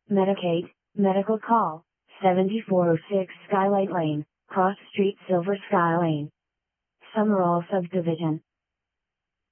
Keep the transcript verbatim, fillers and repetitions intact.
Medicaid, Medical Call, seventy-four oh six Skylight Lane, Cross Street, Silver Sky Lane. Summerall Subdivision.